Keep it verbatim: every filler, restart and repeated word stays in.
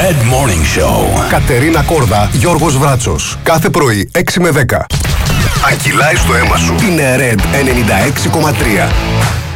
Red Morning Show. Κατερίνα Κόρδα, Γιώργος Βράτσος. Κάθε πρωί έξι με δέκα. Αν κυλάει στο αίμα σου, είναι Red ενενήντα έξι κόμμα τρία.